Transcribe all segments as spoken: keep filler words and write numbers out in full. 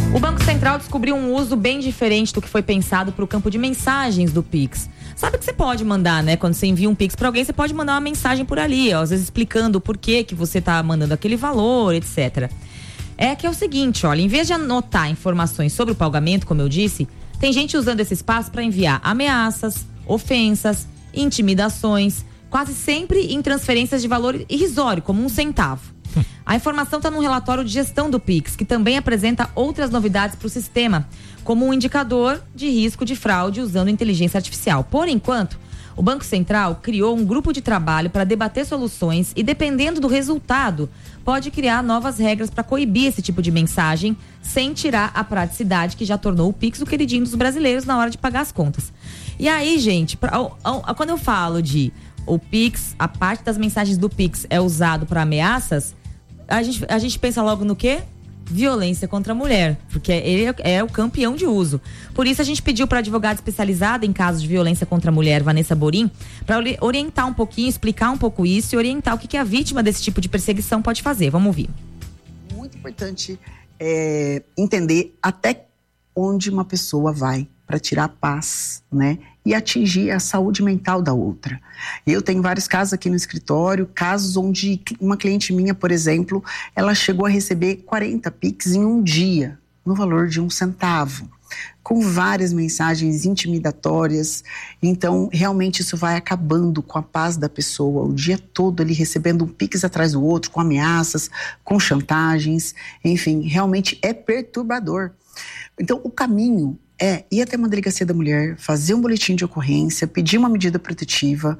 O Banco Central descobriu um uso bem diferente do que foi pensado para o campo de mensagens do Pix. Sabe que você pode mandar, né? Quando você envia um Pix para alguém, você pode mandar uma mensagem por ali, ó, às vezes explicando o porquê que você tá mandando aquele valor, etcétera. É que é o seguinte, olha, em vez de anotar informações sobre o pagamento, como eu disse, tem gente usando esse espaço para enviar ameaças, ofensas, intimidações, quase sempre em transferências de valor irrisório, como um centavo. A informação está num relatório de gestão do Pix, que também apresenta outras novidades para o sistema, como um indicador de risco de fraude usando inteligência artificial. Por enquanto, o Banco Central criou um grupo de trabalho para debater soluções e, dependendo do resultado, pode criar novas regras para coibir esse tipo de mensagem, sem tirar a praticidade que já tornou o Pix o queridinho dos brasileiros na hora de pagar as contas. E aí, gente, pra, quando eu falo de o Pix, a parte das mensagens do Pix é usado para ameaças, a gente, a gente pensa logo no quê? Violência contra a mulher, porque ele é, é o campeão de uso. Por isso a gente pediu para a advogada especializada em casos de violência contra a mulher, Vanessa Borim, para orientar um pouquinho, explicar um pouco isso e orientar o que, que a vítima desse tipo de perseguição pode fazer. Vamos ouvir. Muito importante é, entender até onde uma pessoa vai para tirar a paz, né? E atingir a saúde mental da outra. Eu tenho vários casos aqui no escritório, casos onde uma cliente minha, por exemplo, ela chegou a receber quarenta Pix em um dia, no valor de um centavo, com várias mensagens intimidatórias. Então, realmente isso vai acabando com a paz da pessoa, o dia todo ali recebendo um Pix atrás do outro, com ameaças, com chantagens, enfim, realmente é perturbador. Então, o caminho é ir até uma delegacia da mulher, fazer um boletim de ocorrência, pedir uma medida protetiva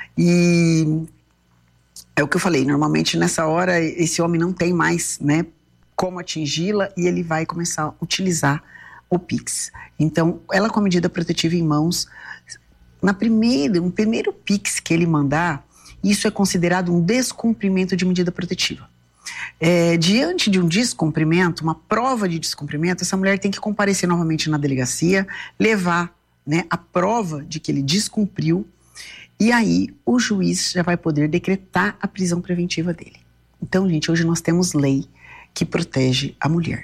e é o que eu falei, normalmente nessa hora esse homem não tem mais, né, como atingi-la e ele vai começar a utilizar o Pix. Então, ela com a medida protetiva em mãos, na primeira, no primeiro Pix que ele mandar, isso é considerado um descumprimento de medida protetiva. É, diante de um descumprimento, uma prova de descumprimento, essa mulher tem que comparecer novamente na delegacia, levar, né, a prova de que ele descumpriu e aí o juiz já vai poder decretar a prisão preventiva dele. Então, gente, hoje nós temos lei que protege a mulher.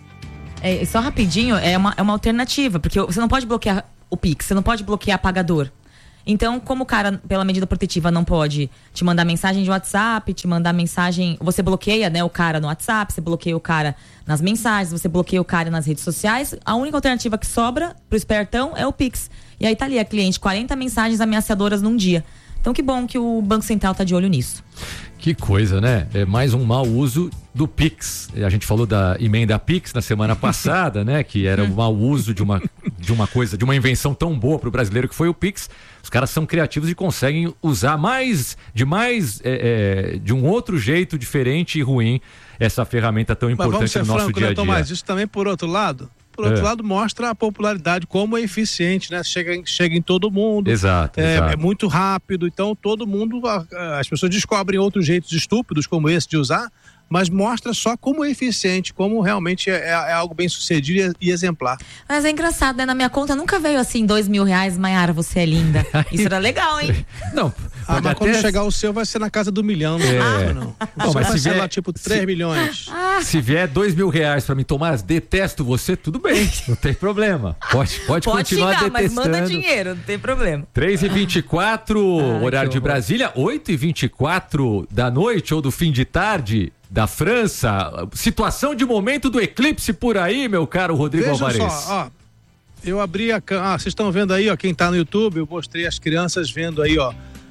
É, só rapidinho, é uma, é uma alternativa, porque você não pode bloquear o Pix, você não pode bloquear pagador. Então, como o cara, pela medida protetiva, não pode te mandar mensagem de WhatsApp, te mandar mensagem... Você bloqueia, né, o cara no WhatsApp, você bloqueia o cara nas mensagens, você bloqueia o cara nas redes sociais. A única alternativa que sobra pro espertão é o Pix. E aí tá ali a cliente, quarenta mensagens ameaçadoras num dia. Então, que bom que o Banco Central tá de olho nisso. Que coisa, né? É mais um mau uso do Pix. A gente falou da emenda Pix na semana passada, né? Que era um mau uso de uma, de uma coisa, de uma invenção tão boa pro brasileiro que foi o Pix. Os caras são criativos e conseguem usar mais, de mais, é, é, de um outro jeito diferente e ruim essa ferramenta tão importante no nosso franco, dia a né, dia. Tomás, isso também, por outro lado, por outro é. lado, mostra a popularidade, como é eficiente, né? Chega, chega em todo mundo. Exato, é, exato. É muito rápido, então todo mundo, as pessoas descobrem outros jeitos estúpidos como esse de usar, mas mostra só como é eficiente, como realmente é, é algo bem sucedido e, e exemplar. Mas é engraçado, né? Na minha conta nunca veio assim, dois mil reais, Maiara, você é linda. Isso era legal, hein? Não, ah, mas quando chegar o seu vai ser na casa do milhão, não é? Ah, não. Não, mas vai se ser vier, lá tipo três se, milhões. Ah. Se vier dois mil reais pra mim, Tomás, detesto você, tudo bem, não tem problema. Pode, pode, pode continuar xingar, detestando. Mas manda dinheiro, não tem problema. três e vinte e quatro, ah, horário de Brasília, oito e vinte e quatro da noite ou do fim de tarde da França. Situação de momento do eclipse por aí, meu caro Rodrigo Veja Alvarez. Só, ó, eu abri a... Ah, vocês estão vendo aí, ó, quem tá no YouTube, eu mostrei as crianças vendo aí, ó,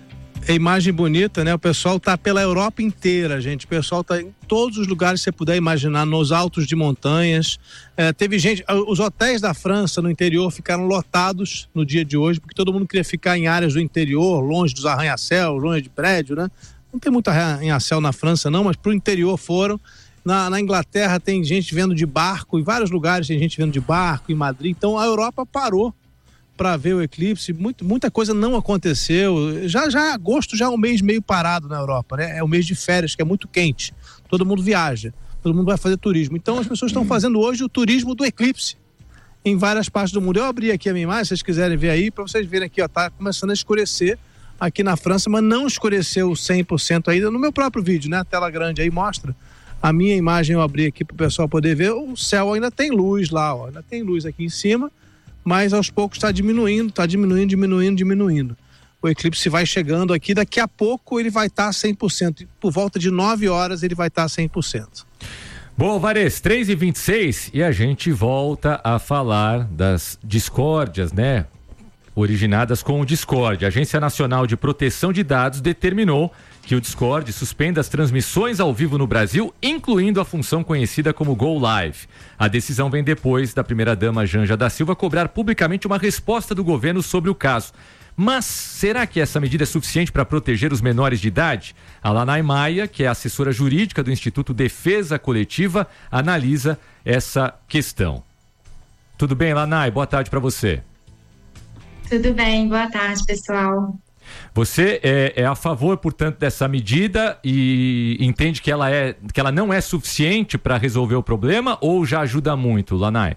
a imagem bonita, né? O pessoal tá pela Europa inteira, gente. O pessoal tá em todos os lugares que você puder imaginar, nos altos de montanhas. É, teve gente... Os hotéis da França, no interior, ficaram lotados no dia de hoje, porque todo mundo queria ficar em áreas do interior, longe dos arranha-céus, longe de prédio, né? Não tem muito arranha-céu na França, não, mas pro interior foram. Na, na Inglaterra tem gente vendo de barco, em vários lugares tem gente vendo de barco, em Madrid. Então a Europa parou para ver o eclipse. Muito, muita coisa não aconteceu. Já, já agosto já é um mês meio parado na Europa, né? É o mês de férias, que é muito quente. Todo mundo viaja, todo mundo vai fazer turismo. Então as pessoas estão fazendo hoje o turismo do eclipse em várias partes do mundo. Eu abri aqui a minha imagem, se vocês quiserem ver aí, para vocês verem aqui, ó, tá começando a escurecer aqui na França, mas não escureceu cem por cento ainda. No meu próprio vídeo, né? A tela grande aí mostra. A minha imagem eu abri aqui para o pessoal poder ver, o céu ainda tem luz lá, ó, ainda tem luz aqui em cima, mas aos poucos está diminuindo, está diminuindo, diminuindo, diminuindo. O eclipse vai chegando aqui, daqui a pouco ele vai estar tá cem por cento, por volta de nove horas ele vai estar tá cem por cento. Bom, Vares, três e vinte e seis e a gente volta a falar das discórdias, né? Originadas com o Discord. A Agência Nacional de Proteção de Dados determinou que o Discord suspenda as transmissões ao vivo no Brasil, incluindo a função conhecida como Go Live. A decisão vem depois da primeira-dama Janja da Silva cobrar publicamente uma resposta do governo sobre o caso. Mas será que essa medida é suficiente para proteger os menores de idade? A Lanai Maia, que é assessora jurídica do Instituto Defesa Coletiva, analisa essa questão. Tudo bem, Lanai? Boa tarde para você. Tudo bem, boa tarde, pessoal. Você é, é a favor, portanto, dessa medida e entende que ela, é, que ela não é suficiente para resolver o problema ou já ajuda muito, Lanai?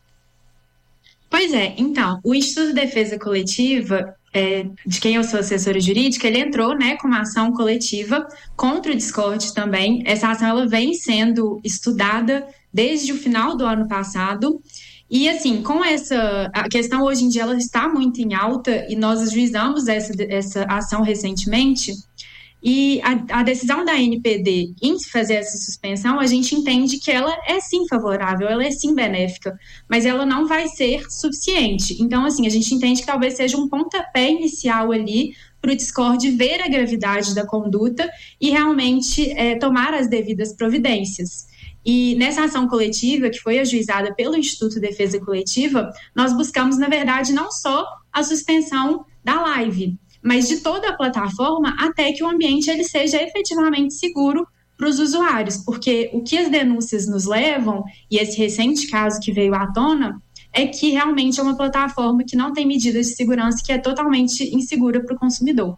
Pois é, então, o Instituto de Defesa Coletiva, é, de quem eu sou assessora jurídica, ele entrou, né, com uma ação coletiva contra o Discord também. Essa ação ela vem sendo estudada desde o final do ano passado. E assim, com essa, a questão hoje em dia ela está muito em alta e nós ajuizamos essa, essa ação recentemente e a, a decisão da N P D em fazer essa suspensão, a gente entende que ela é sim favorável, ela é sim benéfica, mas ela não vai ser suficiente. Então assim, a gente entende que talvez seja um pontapé inicial ali para o Discord ver a gravidade da conduta e realmente é, tomar as devidas providências. E nessa ação coletiva, que foi ajuizada pelo Instituto de Defesa Coletiva, nós buscamos, na verdade, não só a suspensão da live, mas de toda a plataforma até que o ambiente ele seja efetivamente seguro para os usuários, porque o que as denúncias nos levam, e esse recente caso que veio à tona, é que realmente é uma plataforma que não tem medidas de segurança, que é totalmente insegura para o consumidor.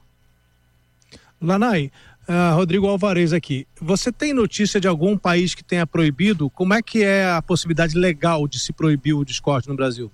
Lanai, Uh, Rodrigo Alvarez aqui. Você tem notícia de algum país que tenha proibido? Como é que é a possibilidade legal de se proibir o Discord no Brasil?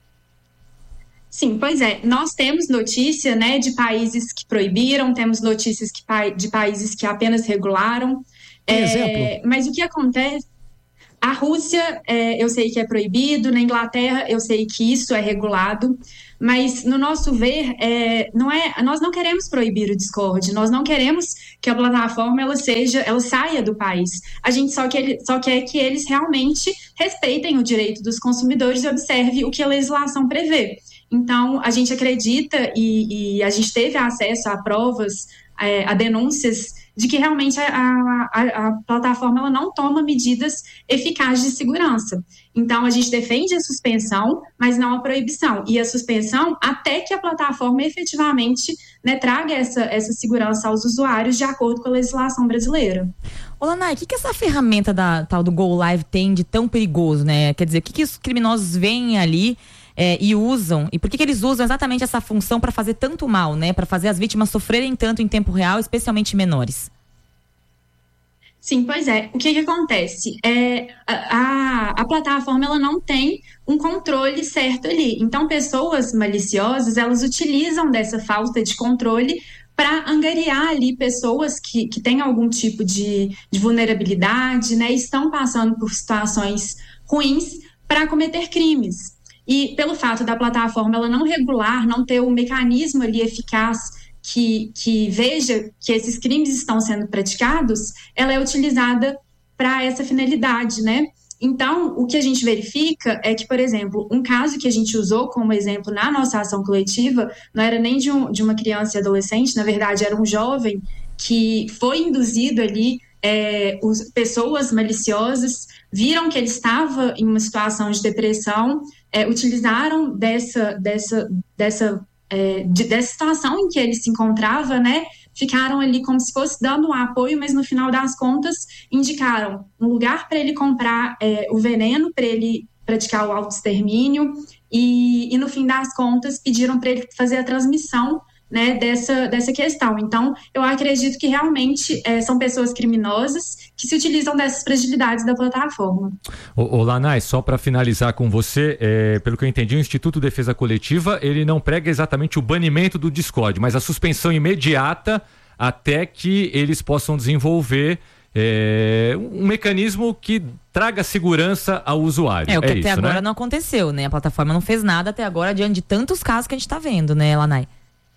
Sim, pois é. Nós temos notícia, né, de países que proibiram, temos notícias que, de países que apenas regularam. Tem é, exemplo? Mas o que acontece... A Rússia, é, eu sei que é proibido, na Inglaterra eu sei que isso é regulado, mas no nosso ver, é, não é, nós não queremos proibir o Discord, nós não queremos que a plataforma ela seja, ela saia do país. A gente só quer, só quer que eles realmente respeitem o direito dos consumidores e observem o que a legislação prevê. Então, a gente acredita e, e a gente teve acesso a provas, é, a denúncias de que realmente a, a, a plataforma ela não toma medidas eficazes de segurança. Então, a gente defende a suspensão, mas não a proibição. E a suspensão até que a plataforma efetivamente, né, traga essa, essa segurança aos usuários de acordo com a legislação brasileira. Ô, Lanai, o que, que essa ferramenta da tal do Go Live tem de tão perigoso, né? Quer dizer, o que, que os criminosos veem ali É, e usam, e por que, que eles usam exatamente essa função para fazer tanto mal, né? Para fazer as vítimas sofrerem tanto em tempo real, especialmente menores? Sim, pois é. O que que acontece? É, a, a plataforma ela não tem um controle certo ali. Então, pessoas maliciosas, elas utilizam dessa falta de controle para angariar ali pessoas que, que têm algum tipo de, de vulnerabilidade, né? Estão passando por situações ruins para cometer crimes. E pelo fato da plataforma ela não regular, não ter um mecanismo ali eficaz que, que veja que esses crimes estão sendo praticados, ela é utilizada para essa finalidade, né? Então, o que a gente verifica é que, por exemplo, um caso que a gente usou como exemplo na nossa ação coletiva, não era nem de, um, de uma criança e adolescente, na verdade era um jovem que foi induzido ali, é, os, pessoas maliciosas viram que ele estava em uma situação de depressão, É, utilizaram dessa, dessa, dessa, é, de, dessa situação em que ele se encontrava, né? Ficaram ali como se fosse dando um apoio, mas no final das contas indicaram um lugar para ele comprar é, o veneno, para ele praticar o autoextermínio e, e no fim das contas pediram para ele fazer a transmissão, né, dessa, dessa questão. Então, eu acredito que realmente é, são pessoas criminosas que se utilizam dessas fragilidades da plataforma. Ô, ô Lanai, só para finalizar com você, é, pelo que eu entendi, o Instituto de Defesa Coletiva, ele não prega exatamente o banimento do Discord, mas a suspensão imediata até que eles possam desenvolver é, um mecanismo que traga segurança ao usuário. É, o que é até isso, agora né? não aconteceu, né? A plataforma não fez nada até agora diante de tantos casos que a gente está vendo, né, Lanai?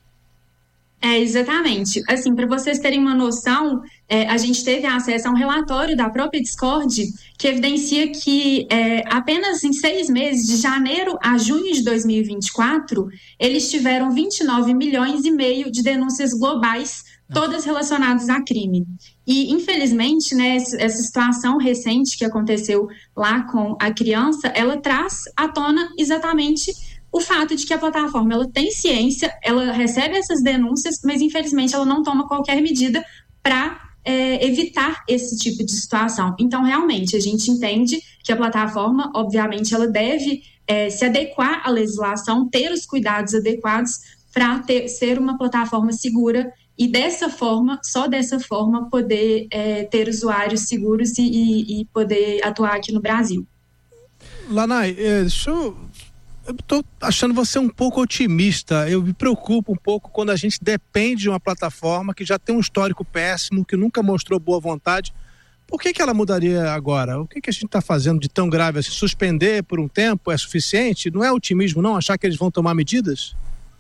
É, exatamente. Assim, para vocês terem uma noção, é, a gente teve acesso a um relatório da própria Discord que evidencia que é, apenas em seis meses, de janeiro a junho de dois mil e vinte e quatro, eles tiveram vinte e nove milhões e meio de denúncias globais, todas relacionadas a crime. E, infelizmente, né, essa situação recente que aconteceu lá com a criança, ela traz à tona exatamente o fato de que a plataforma ela tem ciência, ela recebe essas denúncias, mas infelizmente ela não toma qualquer medida para é, evitar esse tipo de situação. Então, realmente, a gente entende que a plataforma, obviamente, ela deve é, se adequar à legislação, ter os cuidados adequados para ser uma plataforma segura e dessa forma, só dessa forma, poder é, ter usuários seguros e, e, e poder atuar aqui no Brasil. Lanai, é, deixa eu... Eu estou achando você um pouco otimista. Eu me preocupo um pouco quando a gente depende de uma plataforma que já tem um histórico péssimo, que nunca mostrou boa vontade. Por que que ela mudaria agora? O que que a gente está fazendo de tão grave assim? Suspender por um tempo é suficiente? Não é otimismo, não? Achar que eles vão tomar medidas?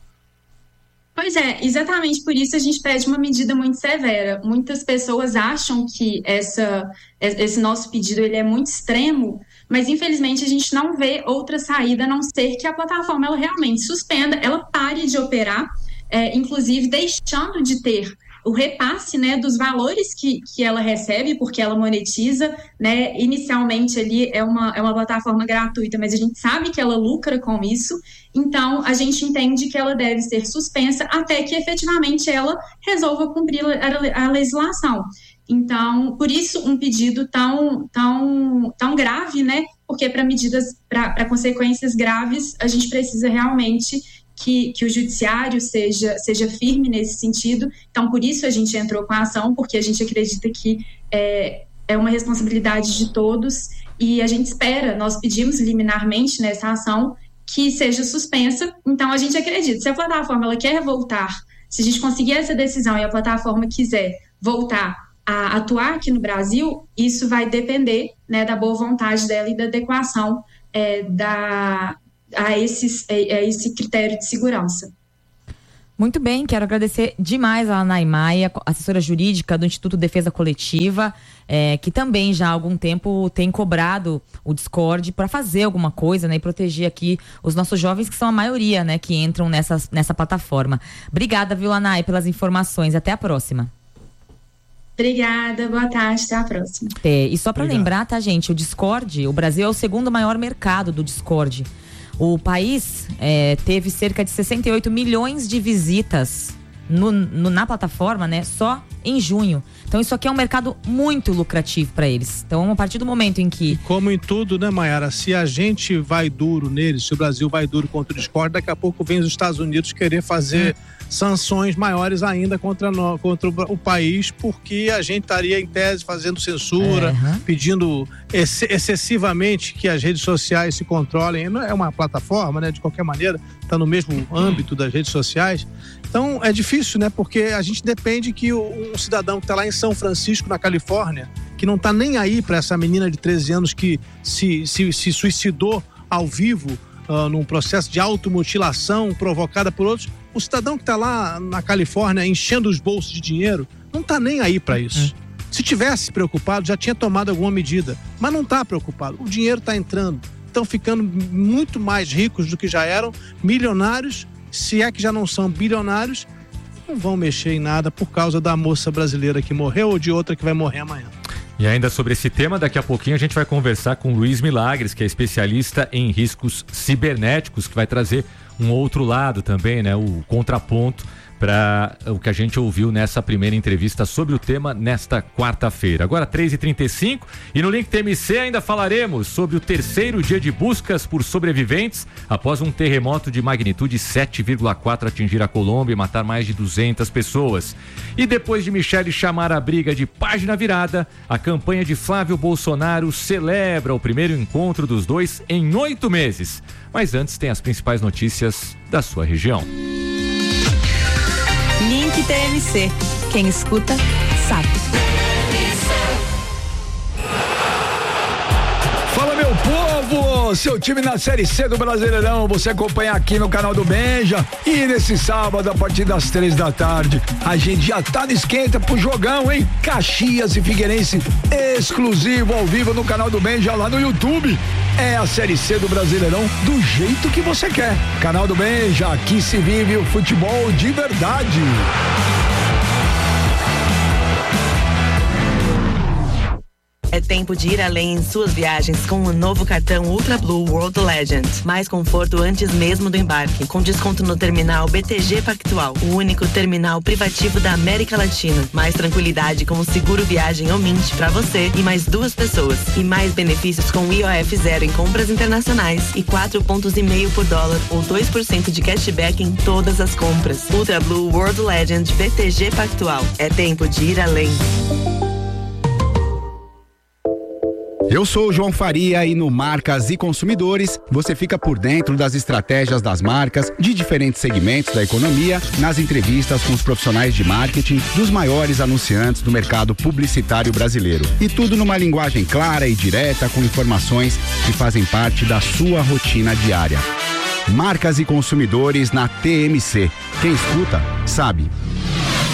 Pois é, exatamente por isso a gente pede uma medida muito severa. Muitas pessoas acham que essa, esse nosso pedido ele é muito extremo, mas infelizmente a gente não vê outra saída a não ser que a plataforma ela realmente suspenda, ela pare de operar, é, inclusive deixando de ter o repasse, né, dos valores que, que ela recebe, porque ela monetiza, né, inicialmente ali é uma, é uma plataforma gratuita, mas a gente sabe que ela lucra com isso, então a gente entende que ela deve ser suspensa até que efetivamente ela resolva cumprir a, a legislação. Então, por isso um pedido tão, tão, tão grave, né, porque para medidas, para consequências graves, a gente precisa realmente Que, que o judiciário seja, seja firme nesse sentido. Então, por isso a gente entrou com a ação, porque a gente acredita que é, é uma responsabilidade de todos e a gente espera, nós pedimos liminarmente nessa ação que seja suspensa. Então, a gente acredita, se a plataforma ela quer voltar, se a gente conseguir essa decisão e a plataforma quiser voltar a atuar aqui no Brasil, isso vai depender, né, da boa vontade dela e da adequação é, da... A, esses, a esse critério de segurança. Muito bem, quero agradecer demais a Lanai Maia, assessora jurídica do Instituto Defesa Coletiva, é, que também já há algum tempo tem cobrado o Discord para fazer alguma coisa, né, e proteger aqui os nossos jovens, que são a maioria, né, que entram nessa, nessa plataforma. Obrigada, viu, Lanai, pelas informações. Até a próxima. Obrigada, boa tarde, até a próxima. É, e só para lembrar, tá, gente, o Discord, o Brasil é o segundo maior mercado do Discord. O país é, teve cerca de sessenta e oito milhões de visitas no, no, na plataforma, né? Só em junho. Então isso aqui é um mercado muito lucrativo para eles. Então a partir do momento em que... E como em tudo, né, Mayara? Se a gente vai duro neles, se o Brasil vai duro contra o Discord, daqui a pouco vem os Estados Unidos querer fazer hum. sanções maiores ainda contra, no, contra o, o país, porque a gente estaria em tese fazendo censura, é, uhum. pedindo ex excessivamente que as redes sociais se controlem. Não é uma plataforma, né? De qualquer maneira, está no mesmo âmbito das redes sociais. Então é difícil, né? Porque a gente depende que um cidadão que está lá em São Francisco, na Califórnia, que não está nem aí para essa menina de treze anos que se, se, se suicidou ao vivo uh, num processo de automutilação provocada por outros, o cidadão que está lá na Califórnia enchendo os bolsos de dinheiro não está nem aí para isso. Uhum. Se tivesse preocupado, já tinha tomado alguma medida, mas não está preocupado. O dinheiro está entrando, estão ficando muito mais ricos do que já eram, milionários, se é que já não são bilionários, não vão mexer em nada por causa da moça brasileira que morreu ou de outra que vai morrer amanhã. E ainda sobre esse tema, daqui a pouquinho a gente vai conversar com o Luiz Milagres, que é especialista em riscos cibernéticos, que vai trazer um outro lado também, né? O contraponto para o que a gente ouviu nessa primeira entrevista sobre o tema nesta quarta-feira. Agora três e trinta e cinco e no Link T M C ainda falaremos sobre o terceiro dia de buscas por sobreviventes após um terremoto de magnitude sete vírgula quatro atingir a Colômbia e matar mais de duzentas pessoas. E depois de Michele chamar a briga de página virada, a campanha de Flávio Bolsonaro celebra o primeiro encontro dos dois em oito meses. Mas antes tem as principais notícias da sua região. Link T M C. Quem escuta, sabe. povo! Seu time na Série C do Brasileirão, você acompanha aqui no canal do Benja. E nesse sábado, a partir das três da tarde, a gente já tá no esquenta pro jogão, hein? Caxias e Figueirense, exclusivo ao vivo no canal do Benja lá no YouTube. É a Série C do Brasileirão do jeito que você quer. Canal do Benja, aqui se vive o futebol de verdade. É tempo de ir além em suas viagens com o novo cartão Ultra Blue World Legend. Mais conforto antes mesmo do embarque, com desconto no terminal B T G Pactual, o único terminal privativo da América Latina. Mais tranquilidade com o seguro viagem ou Mint para você e mais duas pessoas. E mais benefícios com I O F zero em compras internacionais e quatro pontos e meio por dólar ou dois por cento de cashback em todas as compras. Ultra Blue World Legend B T G Pactual. É tempo de ir além. Eu sou o João Faria e no Marcas e Consumidores você fica por dentro das estratégias das marcas de diferentes segmentos da economia nas entrevistas com os profissionais de marketing dos maiores anunciantes do mercado publicitário brasileiro. E tudo numa linguagem clara e direta com informações que fazem parte da sua rotina diária. Marcas e Consumidores na T M C. Quem escuta, sabe.